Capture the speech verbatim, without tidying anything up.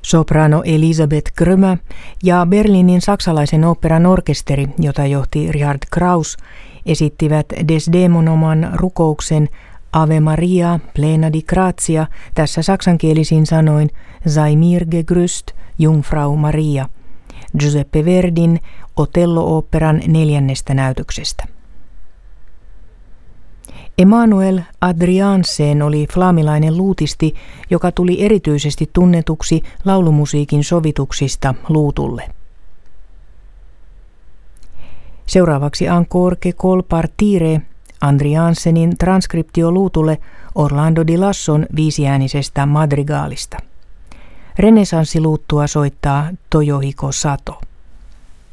Soprano Elisabeth Grömä ja Berliinin saksalaisen oopperan orkesteri, jota johti Richard Kraus, esittivät Desdemonoman rukouksen Ave Maria, plena di gratia, tässä saksankielisin sanoin Sei mir gegrüßt, Jungfrau Maria, Giuseppe Verdin Otello-oopperan neljännestä näytöksestä. Emanuel Adriansen oli flaamilainen luutisti, joka tuli erityisesti tunnetuksi laulumusiikin sovituksista luutulle. Seuraavaksi Encore che col partire, Andriansenin transkriptio luutulle Orlando di Lasson viisiäänisestä madrigaalista. Renesanssiluuttua soittaa Toyohiko Sato.